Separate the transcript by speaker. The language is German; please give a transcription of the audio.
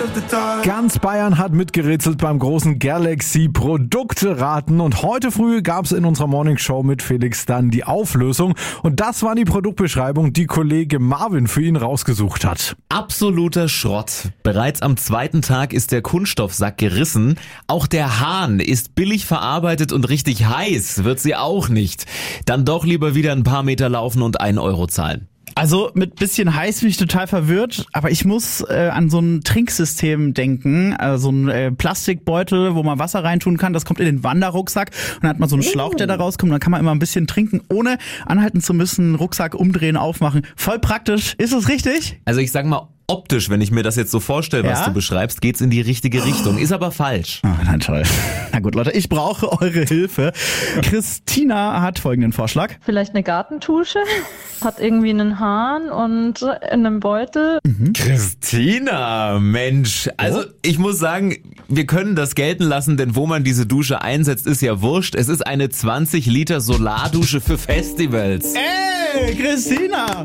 Speaker 1: Ganz Bayern hat mitgerätselt beim großen Galaxy Produkte-Raten und heute früh gab es in unserer Morningshow mit Felix dann die Auflösung und das war die Produktbeschreibung, die Kollege Marvin für ihn rausgesucht hat.
Speaker 2: Absoluter Schrott. Bereits am zweiten Tag ist der Kunststoffsack gerissen. Auch der Hahn ist billig verarbeitet und richtig heiß wird sie auch nicht. Dann doch lieber wieder ein paar Meter laufen und 1 Euro zahlen.
Speaker 3: Also mit bisschen heiß bin ich total verwirrt, aber ich muss an so ein Trinksystem denken, also so ein Plastikbeutel, wo man Wasser reintun kann, das kommt in den Wanderrucksack und dann hat man so einen Schlauch, der da rauskommt, dann kann man immer ein bisschen trinken, ohne anhalten zu müssen, Rucksack umdrehen, aufmachen. Voll praktisch, ist das richtig?
Speaker 2: Also ich sag mal, optisch, wenn ich mir das jetzt so vorstelle, was du beschreibst, geht's in die richtige Richtung. Ist aber falsch.
Speaker 3: Oh, na toll. Na gut, Leute, ich brauche eure Hilfe. Christina hat folgenden Vorschlag.
Speaker 4: Vielleicht eine Gartentusche, hat irgendwie einen Hahn und in einem Beutel.
Speaker 2: Christina, Mensch. Also ich muss sagen, wir können das gelten lassen, denn wo man diese Dusche einsetzt, ist ja wurscht. Es ist eine 20 Liter Solardusche für Festivals.
Speaker 3: Ey, Christina!